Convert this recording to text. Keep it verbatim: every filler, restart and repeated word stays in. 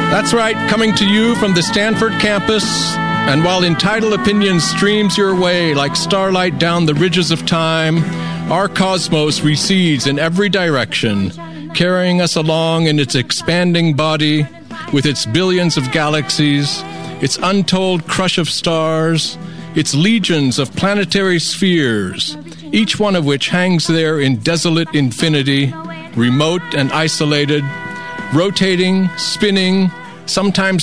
That's right, coming to you from the Stanford campus, and while entitled opinion streams your way like starlight down the ridges of time, our cosmos recedes in every direction, carrying us along in its expanding body with its billions of galaxies, its untold crush of stars, its legions of planetary spheres, each one of which hangs there in desolate infinity, remote and isolated, rotating, spinning, sometimes